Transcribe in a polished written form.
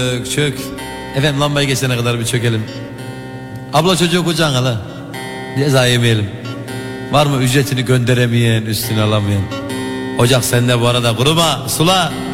Çök. Efendim lambayı geçene kadar bir çökelim. Abla çocuğu kucağına al. Ceza yemeyelim. Var mı ücretini gönderemeyen, üstüne alamayan? Ocak sende bu arada, kuruma, sula.